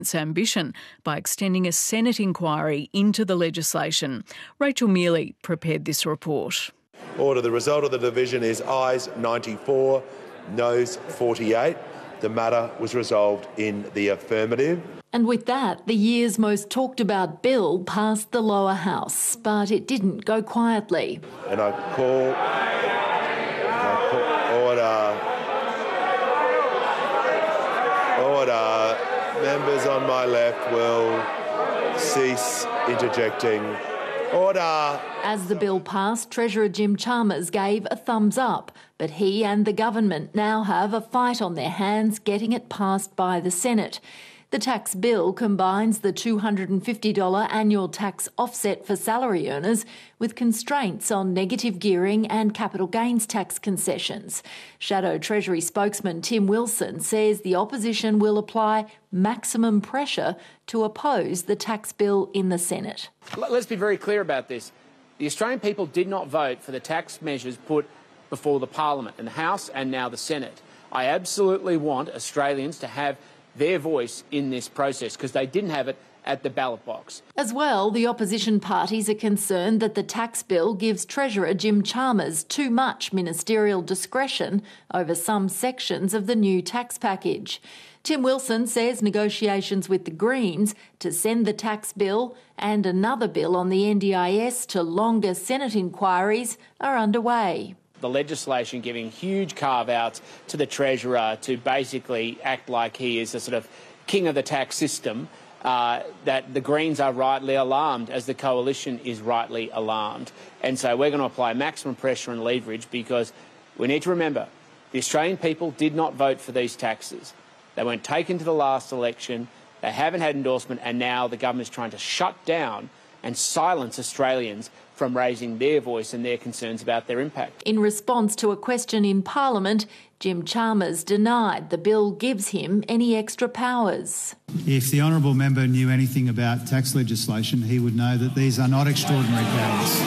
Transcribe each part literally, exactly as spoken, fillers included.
its ambition by extending a Senate inquiry into the legislation. Rachel Mealy prepared this report. Order. The result of the division is ayes ninety-four, noes forty-eight. The matter was resolved in the affirmative. And with that, the year's most talked about bill passed the lower house, but it didn't go quietly. And I call, I call order. Order. Members on my left will cease interjecting. Order. As the bill passed, Treasurer Jim Chalmers gave a thumbs up, but he and the government now have a fight on their hands getting it passed by the Senate. The tax bill combines the two hundred fifty dollars annual tax offset for salary earners with constraints on negative gearing and capital gains tax concessions. Shadow Treasury spokesman Tim Wilson says the opposition will apply maximum pressure to oppose the tax bill in the Senate. Let's be very clear about this. The Australian people did not vote for the tax measures put before the Parliament and the House and now the Senate. I absolutely want Australians to have their voice in this process because they didn't have it at the ballot box. As well, the opposition parties are concerned that the tax bill gives Treasurer Jim Chalmers too much ministerial discretion over some sections of the new tax package. Tim Wilson says negotiations with the Greens to send the tax bill and another bill on the N D I S to longer Senate inquiries are underway. The legislation giving huge carve-outs to the Treasurer to basically act like he is the sort of king of the tax system, uh, that the Greens are rightly alarmed, as the Coalition is rightly alarmed. And so we're going to apply maximum pressure and leverage because we need to remember the Australian people did not vote for these taxes. They weren't taken to the last election, they haven't had endorsement, and now the government is trying to shut down and silence Australians from raising their voice and their concerns about their impact. In response to a question in Parliament, Jim Chalmers denied the bill gives him any extra powers. If the honourable member knew anything about tax legislation, he would know that these are not extraordinary powers.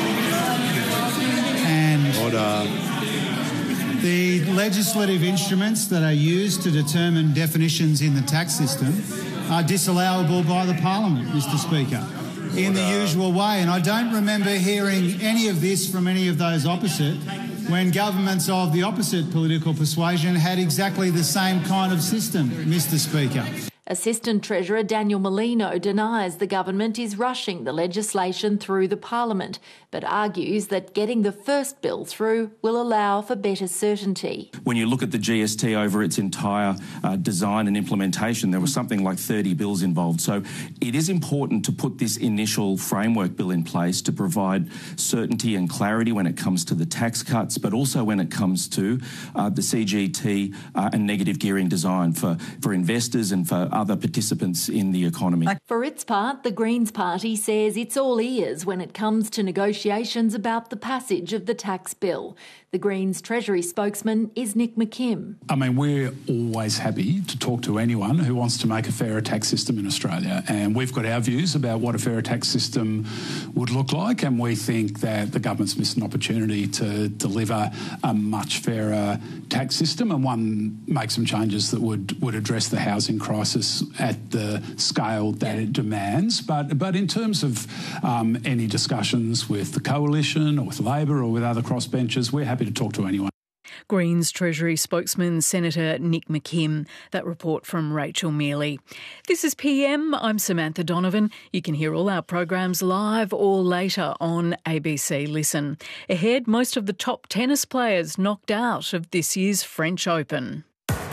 And Order. The legislative instruments that are used to determine definitions in the tax system are disallowable by the Parliament, Mister Speaker, in the usual way. And I don't remember hearing any of this from any of those opposite when governments of the opposite political persuasion had exactly the same kind of system, Mister Speaker. Assistant Treasurer Daniel Molino denies the government is rushing the legislation through the Parliament, but argues that getting the first bill through will allow for better certainty. When you look at the G S T over its entire uh, design and implementation, there was something like thirty bills involved. So it is important to put this initial framework bill in place to provide certainty and clarity when it comes to the tax cuts, but also when it comes to uh, the C G T uh, and negative gearing design for, for investors and for other participants in the economy. For its part, the Greens party says it's all ears when it comes to negotiations about the passage of the tax bill. The Greens Treasury spokesman is Nick McKim. I mean, we're always happy to talk to anyone who wants to make a fairer tax system in Australia, and we've got our views about what a fairer tax system would look like, and we think that the government's missed an opportunity to deliver a much fairer tax system and one make some changes that would, would address the housing crisis at the scale that it demands. But, but in terms of um, any discussions with the Coalition or with Labor or with other crossbenchers, we're happy to talk to anyone. Greens Treasury spokesman Senator Nick McKim. That report from Rachel Mealy. This is P M. I'm Samantha Donovan. You can hear all our programs live or later on A B C Listen. Ahead, most of the top tennis players knocked out of this year's French Open.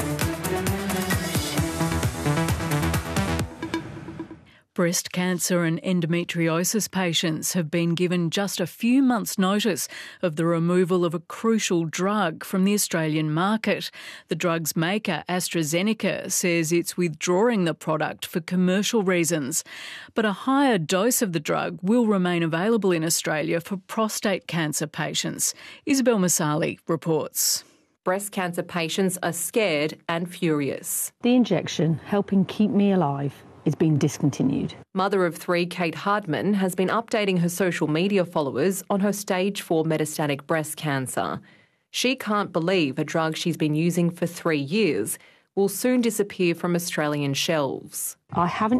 Breast cancer and endometriosis patients have been given just a few months' notice of the removal of a crucial drug from the Australian market. The drug's maker, AstraZeneca, says it's withdrawing the product for commercial reasons. But a higher dose of the drug will remain available in Australia for prostate cancer patients. Isabel Masali reports. Breast cancer patients are scared and furious. The injection, helping keep me alive, is being discontinued. Mother of three, Kate Hardman, has been updating her social media followers on her stage four metastatic breast cancer. She can't believe a drug she's been using for three years will soon disappear from Australian shelves. I haven't